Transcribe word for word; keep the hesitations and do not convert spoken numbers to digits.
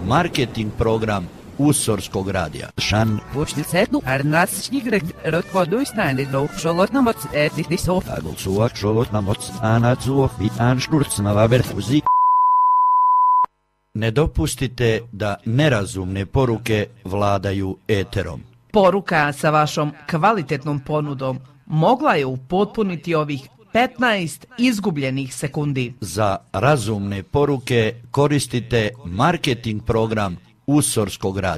marketing program Usorskog radija. Šan. Pušti sednu, ar nas šnigrek, rotvodu stane do šolotna moc, etiti so. Agul suak šolotna moc, anacuo, vitan šturcna vaberfuzi. Ne dopustite da nerazumne poruke vladaju eterom. Poruka sa vašom kvalitetnom ponudom mogla je upotpuniti ovih petnaest izgubljenih sekundi. Za razumne poruke koristite marketing program Usorskog radija.